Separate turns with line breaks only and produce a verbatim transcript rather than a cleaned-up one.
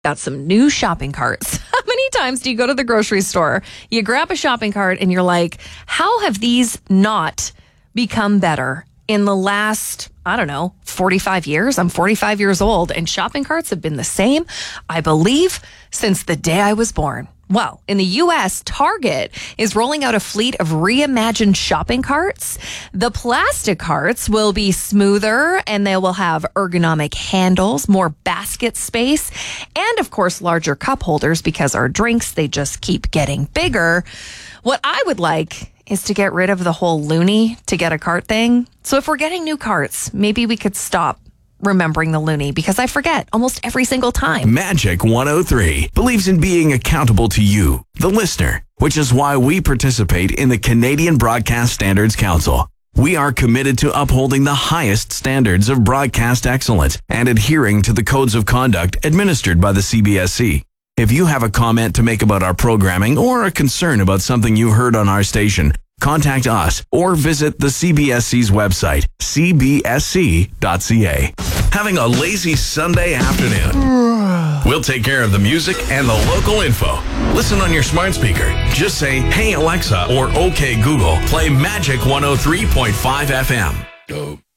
got some new shopping carts. How many times do you go to the grocery store, you grab a shopping cart, and you're like, how have these not become better in the last, I don't know, forty-five years? I'm forty-five years old, and shopping carts have been the same, I believe, since the day I was born. Well, in the U S, Target is rolling out a fleet of reimagined shopping carts. The plastic carts will be smoother and they will have ergonomic handles, more basket space, and of course, larger cup holders because our drinks, they just keep getting bigger. What I would like is to get rid of the whole loonie to get a cart thing. So if we're getting new carts, maybe we could stop remembering the loonie because I forget almost every single time.
Magic one oh three believes in being accountable to you, the listener, which is why we participate in the Canadian Broadcast Standards Council. We are committed to upholding the highest standards of broadcast excellence and adhering to the codes of conduct administered by the C B S C. If you have a comment to make about our programming or a concern about something you heard on our station, contact us or visit the C B S C's website, c b s c dot c a. Having a lazy Sunday afternoon? We'll take care of the music and the local info. Listen on your smart speaker. Just say, hey Alexa, or okay Google, play Magic one oh three point five F M. Dope.